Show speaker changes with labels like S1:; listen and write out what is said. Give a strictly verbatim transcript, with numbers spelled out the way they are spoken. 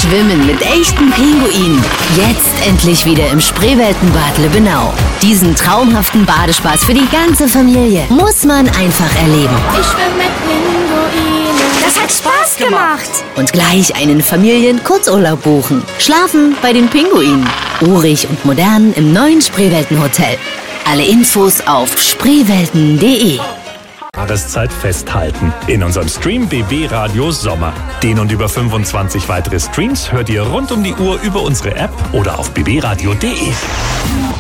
S1: Schwimmen mit echten Pinguinen. Jetzt endlich wieder im Spreeweltenbad Lübbenau. Diesen traumhaften Badespaß für die ganze Familie muss man einfach erleben.
S2: Ich schwimme mit Pinguinen.
S3: Das hat Spaß gemacht.
S1: Und gleich einen Familien-Kurzurlaub buchen. Schlafen bei den Pinguinen. Urig und modern im neuen Spreeweltenhotel. Alle Infos auf spreewelten punkt de.
S4: Jahreszeit festhalten. In unserem Stream B B Radio Sommer. Den und über fünfundzwanzig weitere Streams hört ihr rund um die Uhr über unsere App oder auf b b radio punkt de.